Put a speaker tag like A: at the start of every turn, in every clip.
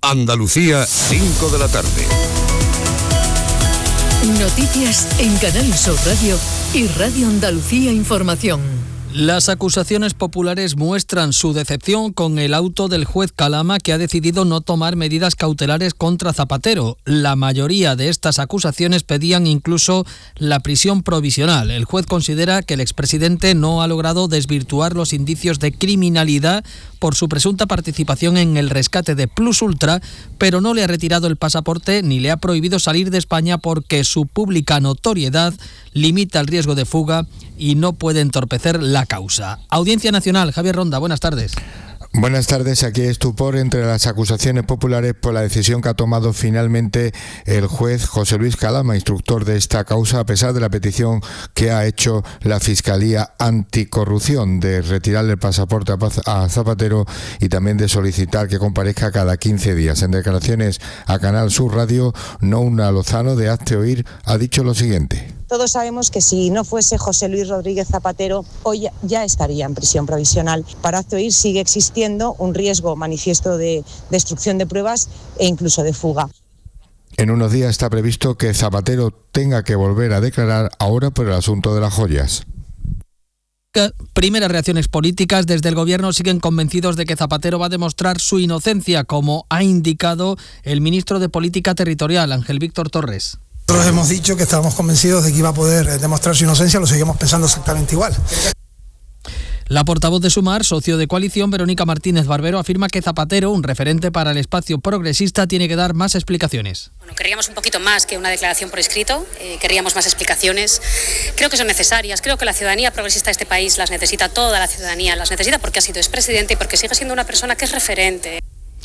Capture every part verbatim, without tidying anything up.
A: Andalucía, cinco de la tarde.
B: Noticias en Canal Sur Radio y Radio Andalucía Información.
C: Las acusaciones populares muestran su decepción con el auto del juez Calama, que ha decidido no tomar medidas cautelares contra Zapatero. La mayoría de estas acusaciones pedían incluso la prisión provisional. El juez considera que el expresidente no ha logrado desvirtuar los indicios de criminalidad por su presunta participación en el rescate de Plus Ultra, pero no le ha retirado el pasaporte ni le ha prohibido salir de España porque su pública notoriedad limita el riesgo de fuga y no puede entorpecer la causa. Audiencia Nacional, Javier Ronda, buenas tardes.
D: Buenas tardes. Aquí hay estupor entre las acusaciones populares por la decisión que ha tomado finalmente el juez José Luis Calama, instructor de esta causa, a pesar de la petición que ha hecho la Fiscalía Anticorrupción de retirarle el pasaporte a Zapatero y también de solicitar que comparezca cada quince días. En declaraciones a Canal Sur Radio, Nouna Lozano de Hazte Oír ha dicho lo siguiente.
E: Todos sabemos que si no fuese José Luis Rodríguez Zapatero, hoy ya estaría en prisión provisional. Para Hazte Oír sigue existiendo un riesgo manifiesto de destrucción de pruebas e incluso de fuga.
D: En unos días está previsto que Zapatero tenga que volver a declarar ahora por el asunto de las joyas.
C: Primeras reacciones políticas. Desde el Gobierno siguen convencidos de que Zapatero va a demostrar su inocencia, como ha indicado el ministro de Política Territorial, Ángel Víctor Torres.
F: Nosotros hemos dicho que estábamos convencidos de que iba a poder demostrar su inocencia, lo seguimos pensando exactamente igual.
C: La portavoz de Sumar, socio de coalición, Verónica Martínez Barbero, afirma que Zapatero, un referente para el espacio progresista, tiene que dar más explicaciones.
G: Bueno, querríamos un poquito más que una declaración por escrito, eh, querríamos más explicaciones. Creo que son necesarias, creo que la ciudadanía progresista de este país las necesita, toda la ciudadanía las necesita, porque ha sido expresidente y porque sigue siendo una persona que es referente.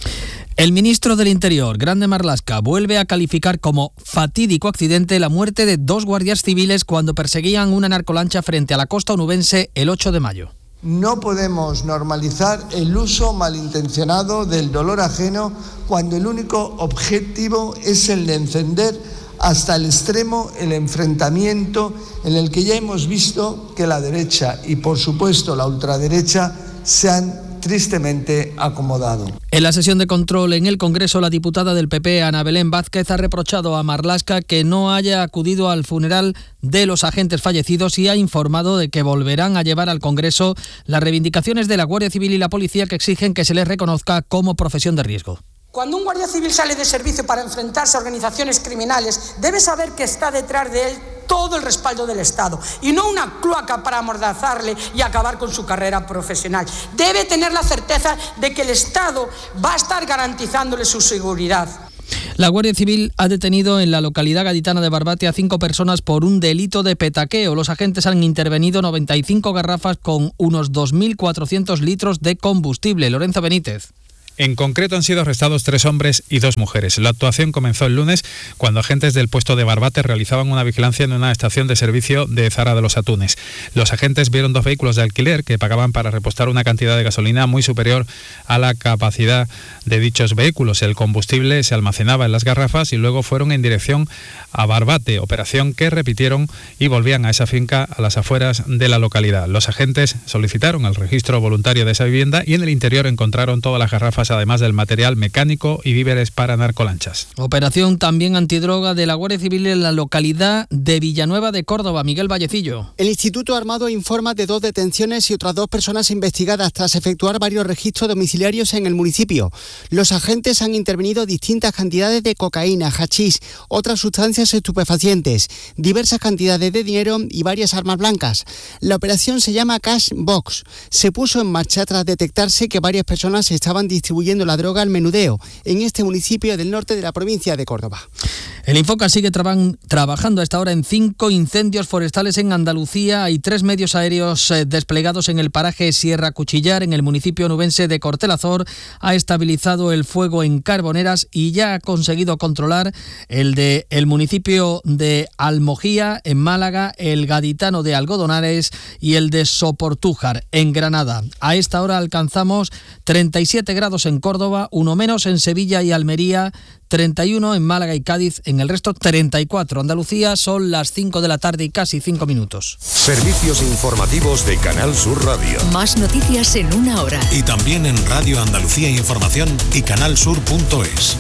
C: El ministro del Interior, Grande Marlaska, vuelve a calificar como fatídico accidente la muerte de dos guardias civiles cuando perseguían una narcolancha frente a la costa onubense el ocho de mayo.
H: No podemos normalizar el uso malintencionado del dolor ajeno cuando el único objetivo es el de encender hasta el extremo el enfrentamiento en el que ya hemos visto que la derecha y por supuesto la ultraderecha se han tristemente acomodado.
C: En la sesión de control en el Congreso, la diputada del P P, Ana Belén Vázquez, ha reprochado a Marlaska que no haya acudido al funeral de los agentes fallecidos y ha informado de que volverán a llevar al Congreso las reivindicaciones de la Guardia Civil y la Policía, que exigen que se les reconozca como profesión de riesgo.
I: Cuando un guardia civil sale de servicio para enfrentarse a organizaciones criminales, debe saber que está detrás de él todo el respaldo del Estado y no una cloaca para amordazarle y acabar con su carrera profesional. Debe tener la certeza de que el Estado va a estar garantizándole su seguridad.
C: La Guardia Civil ha detenido en la localidad gaditana de Barbate a cinco personas por un delito de petaqueo. Los agentes han intervenido noventa y cinco garrafas con unos dos mil cuatrocientos litros de combustible. Lorenzo Benítez.
J: En concreto han sido arrestados tres hombres y dos mujeres. La actuación comenzó el lunes cuando agentes del puesto de Barbate realizaban una vigilancia en una estación de servicio de Zara de los Atunes. Los agentes vieron dos vehículos de alquiler que pagaban para repostar una cantidad de gasolina muy superior a la capacidad de dichos vehículos. El combustible se almacenaba en las garrafas y luego fueron en dirección a Barbate, operación que repitieron y volvían a esa finca a las afueras de la localidad. Los agentes solicitaron el registro voluntario de esa vivienda y en el interior encontraron todas las garrafas, además del material mecánico y víveres para narcolanchas.
C: Operación también antidroga de la Guardia Civil en la localidad de Villanueva de Córdoba. Miguel Vallecillo.
K: El Instituto Armado informa de dos detenciones y otras dos personas investigadas tras efectuar varios registros domiciliarios en el municipio. Los agentes han intervenido distintas cantidades de cocaína, hachís, otras sustancias estupefacientes, diversas cantidades de dinero y varias armas blancas. La operación se llama Cash Box. Se puso en marcha tras detectarse que varias personas estaban distribuyendo la droga al menudeo en este municipio del norte de la provincia de Córdoba.
C: El Infoca sigue traba- trabajando a esta hora en cinco incendios forestales en Andalucía. Hay tres medios aéreos eh, desplegados en el paraje Sierra Cuchillar, en el municipio onubense de Cortelazor. Ha estabilizado el fuego en Carboneras y ya ha conseguido controlar el de el municipio de Almojía, en Málaga, el gaditano de Algodonares y el de Soportújar, en Granada. A esta hora alcanzamos treinta y siete grados grados en Córdoba, uno menos en Sevilla y Almería, treinta y uno en Málaga y Cádiz, en el resto treinta y cuatro. Andalucía, son las cinco de la tarde y casi cinco minutos.
A: Servicios informativos de Canal Sur Radio.
B: Más noticias en una hora.
L: Y también en Radio Andalucía Información y canalsur punto es.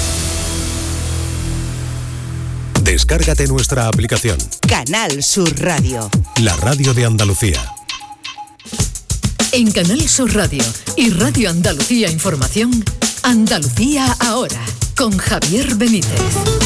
A: Descárgate nuestra aplicación.
M: Canal Sur Radio.
L: La radio de Andalucía.
B: En Canal Sur Radio y Radio Andalucía Información, Andalucía ahora, con Javier Benítez.